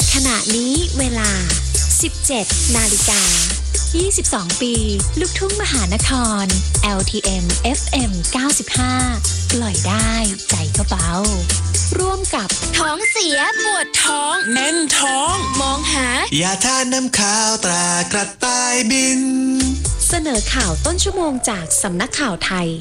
ขณะนี้เวลา 17 นาฬิกา 22 ปี ลูกทุ่งมหานคร LTM FM 95 ปล่อยได้ใจก็เบาร่วมกับท้องเสียปวดท้องแน่นท้องมองหายาทานน้ำข้าวตรากระต่ายบินเสนอข่าวต้นชั่วโมงจากสำนักข่าวไทย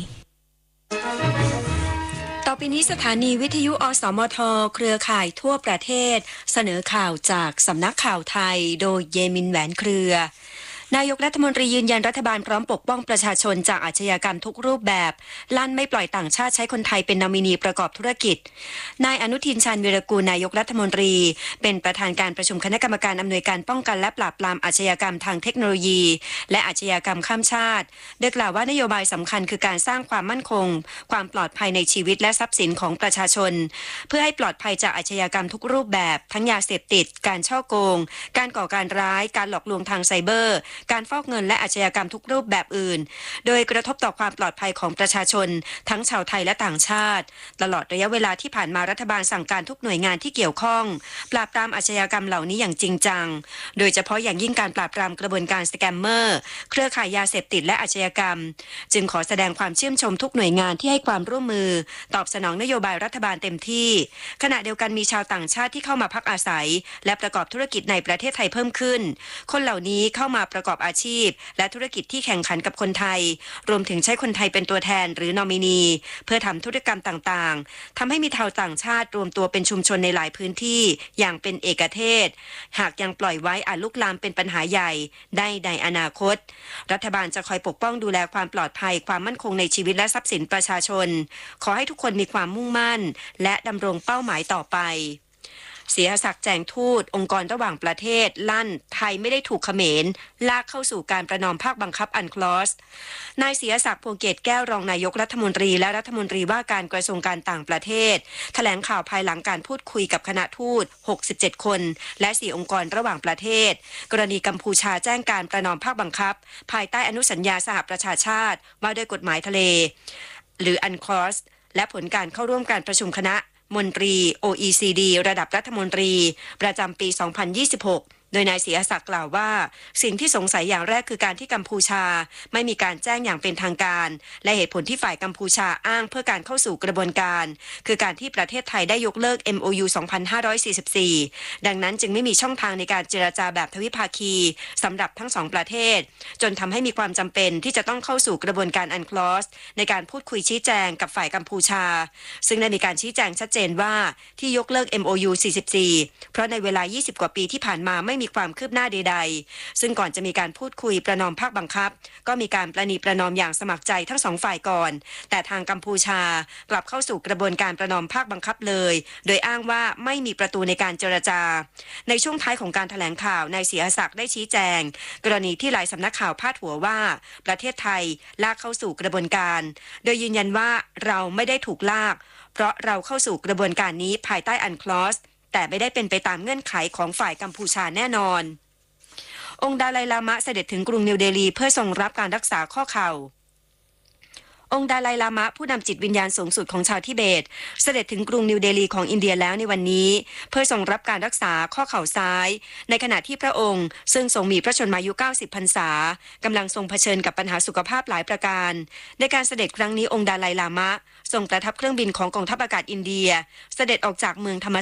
ต่อไปนี้สถานีวิทยุอสมทเครือข่ายทั่วประเทศเสนอข่าวจากสำนักข่าวไทยโดยเยมินแหวนเครือนายกรัฐมนตรียืนยันรัฐบาลพร้อมปกป้องประชาชนจากอาชญากรรมทุกรูปแบบลั่นไม่ปล่อยต่างชาติใช้คนไทยเป็นนอมินีประกอบธุรกิจนายอนุทินชาญวีรกูลนายกรัฐมนตรีเป็นประธานการประชุมคณะกรรมการอำนวยการป้องกันและปราบปรามอาชญากรรมทางเทคโนโลยีและอาชญากรรมข้ามชาติโดยกล่าวว่านโยบายสำคัญคือการสร้างความมั่นคงความปลอดภัยในชีวิตและทรัพย์สินของประชาชนเพื่อให้ปลอดภัยจากอาชญากรรมทุกรูปแบบทั้งยาเสพติดการฉ้อโกงการก่อการร้ายการหลอกลวงทางไซเบอร์การฟอกเงินและอาชญากรรมทุกรูปแบบอื่นโดยกระทบต่อความปลอดภัยของประชาชนทั้งชาวไทยและต่างชาติตลอดระยะเวลาที่ผ่านมารัฐบาลสั่งการทุกหน่วยงานที่เกี่ยวข้องปราบปรามอาชญากรรมเหล่านี้อย่างจริงจังโดยเฉพาะอย่างยิ่งการปราบปรามกระบวนการสแกมเมอร์เครือข่ายยาเสพติดและอาชญากรรมจึงขอแสดงความชื่นชมทุกหน่วยงานที่ให้ความร่วมมือตอบสนองนโยบายรัฐบาลเต็มที่ขณะเดียวกันมีชาวต่างชาติที่เข้ามาพักอาศัยและประกอบธุรกิจในประเทศไทยเพิ่มขึ้นคนเหล่านี้เข้ามาประกอบอาชีพและธุรกิจที่แข่งขันกับคนไทยรวมถึงใช้คนไทยเป็นตัวแทนหรือนอมินีเพื่อทำธุรกรรมต่างๆทำให้มีชาวต่างชาติรวมตัวเป็นชุมชนในหลายพื้นที่อย่างเป็นเอกเทศหากยังปล่อยไว้อาจลุกลามเป็นปัญหาใหญ่ได้ในอนาคตรัฐบาลจะคอยปกป้องดูแลความปลอดภัยความมั่นคงในชีวิตและทรัพย์สินประชาชนขอให้ทุกคนมีความมุ่งมั่นและดำรงเป้าหมายต่อไปเสียศักดิ์แจงทูตองค์กรระหว่างประเทศลั่นไทยไม่ได้ถูกเขมรลากเข้าสู่การประนอมภาคบังคับอันคลอสนายเสียศักดิ์พวงเกตแก้วรองนายกรัฐมนตรีและรัฐมนตรีว่าการกระทรวงการต่างประเทศแถลงข่าวภายหลังการพูดคุยกับคณะทูต67คนและ4องค์กรระหว่างประเทศกรณีกัมพูชาแจ้งการประนอมภาคบังคับภายใต้อนุสัญญาสหประชาชาติว่าด้วยกฎหมายทะเลหรืออันคลอสและผลการเข้าร่วมการประชุมคณะมนตรี OECD ระดับรัฐมนตรีประจำปี 2026 โดยนายเสียศักดิ์กล่าวว่าสิ่งที่สงสัยอย่างแรกคือการที่กัมพูชาไม่มีการแจ้งอย่างเป็นทางการและเหตุผลที่ฝ่ายกัมพูชาอ้างเพื่อการเข้าสู่กระบวนการคือการที่ประเทศไทยได้ยกเลิก MOU 2544 ดังนั้นจึงไม่มีช่องทางในการเจรจาแบบทวิภาคีสำหรับทั้งสองประเทศจนทำให้มีความจำเป็นที่จะต้องเข้าสู่กระบวนการอันคลอสในการพูดคุยชี้แจงกับฝ่ายกัมพูชาซึ่งได้มีการชี้แจงชัดเจนว่าที่ยกเลิก MOU 44 เพราะในเวลา 20 กว่าปีที่ผ่านมาไม่มีความคืบหน้าใดๆซึ่งก่อนจะมีการพูดคุยประนอมภาคบังคับก็มีการประนีประนอมอย่างสมัครใจทั้งสองฝ่ายก่อนแต่ทางกัมพูชากลับเข้าสู่กระบวนการประนอมภาคบังคับเลยโดยอ้างว่าไม่มีประตูในการเจรจาในช่วงท้ายของการแถลงข่าวนายเสียศักดิ์ได้ชี้แจงกรณีที่หลายสำนักข่าวพาดหัวว่าประเทศไทยลากเข้าสู่กระบวนการโดยยืนยันว่าเราไม่ได้ถูกลากเพราะเราเข้าสู่กระบวนการนี้ภายใต้อันคลอสแต่ไม่ได้เป็นไปตามเงื่อนไขของฝ่ายกัมพูชาแน่นอนองค์ดาไลลามะเสด็จถึงกรุงนิวเดลีเพื่อทรงรับการรักษาข้อเข่าองค์ดาไลลามะผู้นำจิตวิญญาณสูงสุดของชาวทิเบตเสด็จถึงกรุงนิวเดลีของอินเดียแล้วในวันนี้เพื่อทรงรับการรักษาข้อเข่าซ้ายในขณะที่พระองค์ซึ่งทรงมีพระชนมายุ90พรรษากำลังทรงเผชิญกับปัญหาสุขภาพหลายประการในการเสด็จครั้งนี้องค์ดาไลลามะทรงประทับเครื่องบินของกองทัพอากาศอินเดียเสด็จออกจากเมืองธรรม